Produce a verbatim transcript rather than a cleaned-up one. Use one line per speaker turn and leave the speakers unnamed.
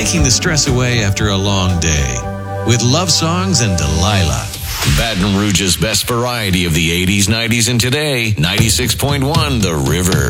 taking the stress away after a long day with love songs and Delilah.
Baton Rouge's best variety of the eighties, nineties, and today, ninety-six point one The River.